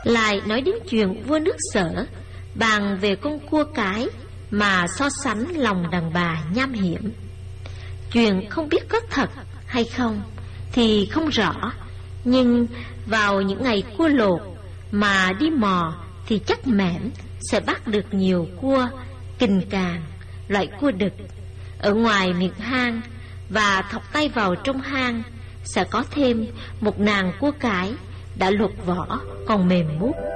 lại nói đến chuyện vua nước Sở bàn về con cua cái mà so sánh lòng đàn bà nham hiểm. Chuyện không biết có thật hay không thì không rõ, nhưng vào những ngày cua lột mà đi mò thì chắc mẻm sẽ bắt được nhiều cua kình càng, loại cua đực ở ngoài miệng hang, và thọc tay vào trong hang sẽ có thêm một nàng cua cái đã lột vỏ còn mềm mút.